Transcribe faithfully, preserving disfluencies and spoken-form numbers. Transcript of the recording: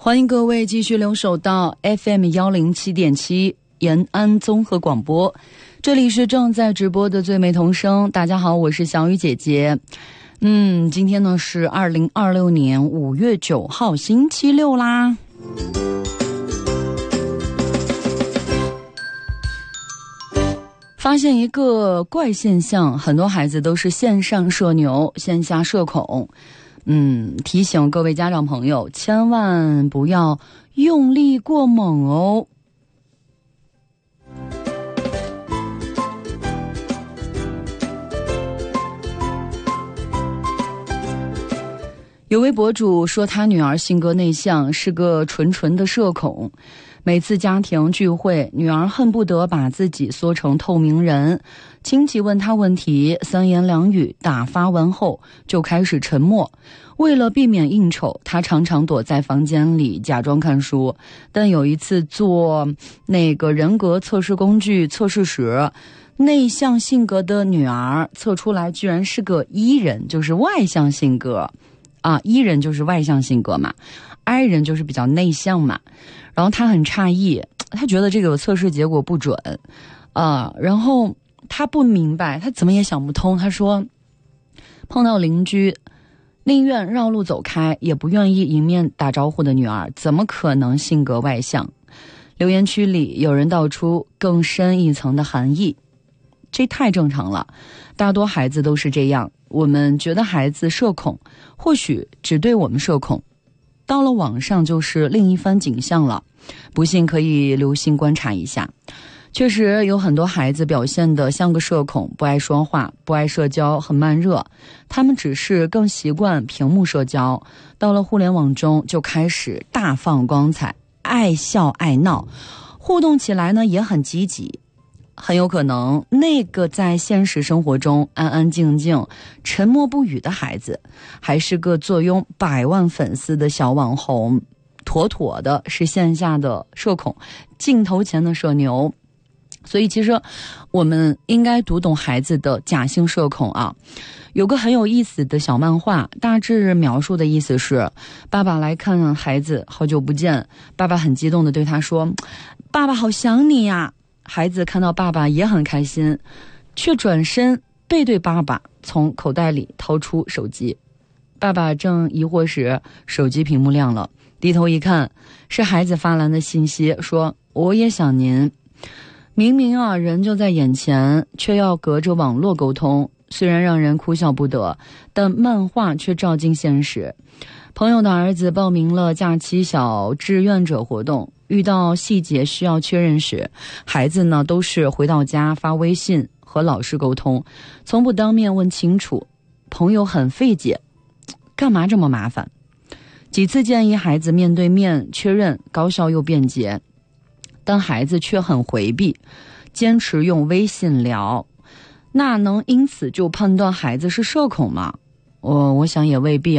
欢迎各位继续留守到 F M 一零七点七 延安综合广播，这里是正在直播的最美童声。大家好，我是小雨姐姐。嗯，今天呢是二零二六年五月九号星期六啦。发现一个怪现象，很多孩子都是线上社牛，线下社恐。嗯，提醒各位家长朋友，千万不要用力过猛哦。有位博主说，他女儿性格内向，是个纯纯的社恐。每次家庭聚会，女儿恨不得把自己缩成透明人。亲戚问她问题，三言两语打发完后就开始沉默。为了避免应酬，她常常躲在房间里假装看书。但有一次做那个人格测试工具测试时，内向性格的女儿测出来居然是个 E 人，就是外向性格啊 ，E 人就是外向性格嘛 ，I 人就是比较内向嘛。然后他很诧异，他觉得这个测试结果不准，啊、呃，然后他不明白，他怎么也想不通。他说，碰到邻居，宁愿绕路走开，也不愿意迎面打招呼的女儿，怎么可能性格外向？留言区里有人道出更深一层的含义，这太正常了，大多孩子都是这样。我们觉得孩子社恐，或许只对我们社恐。到了网上就是另一番景象了，不信可以留心观察一下。确实有很多孩子表现得像个社恐，不爱说话，不爱社交，很慢热。他们只是更习惯屏幕社交，到了互联网中就开始大放光彩，爱笑爱闹，互动起来呢也很积极。很有可能那个在现实生活中安安静静沉默不语的孩子，还是个坐拥百万粉丝的小网红，妥妥的是线下的社恐，镜头前的社牛。所以其实我们应该读懂孩子的假性社恐啊。有个很有意思的小漫画，大致描述的意思是，爸爸来看孩子，好久不见，爸爸很激动地对他说，爸爸好想你呀。孩子看到爸爸也很开心，却转身背对爸爸，从口袋里掏出手机。爸爸正疑惑时，手机屏幕亮了，低头一看，是孩子发来的信息，说我也想您。明明啊，人就在眼前，却要隔着网络沟通，虽然让人哭笑不得，但漫画却照进现实。朋友的儿子报名了假期小志愿者活动，遇到细节需要确认时，孩子呢都是回到家发微信和老师沟通，从不当面问清楚。朋友很费解，干嘛这么麻烦？几次建议孩子面对面确认，高效又便捷，但孩子却很回避，坚持用微信聊。那能因此就判断孩子是社恐吗？我我想也未必